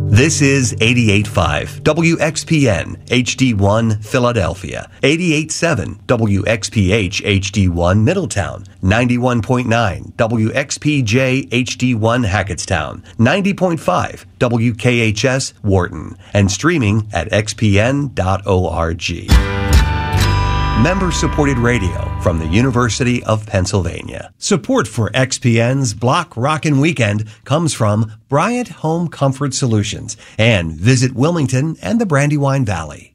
This is 88.5 WXPN HD1 Philadelphia, 88.7 WXPH HD1 Middletown, 91.9 WXPJ HD1 Hackettstown, 90.5 WKHS Wharton, and streaming at xpn.org. Member-supported radio from the University of Pennsylvania. Support for XPN's Block Rockin' Weekend comes from Bryant Home Comfort Solutions and Visit Wilmington and the Brandywine Valley.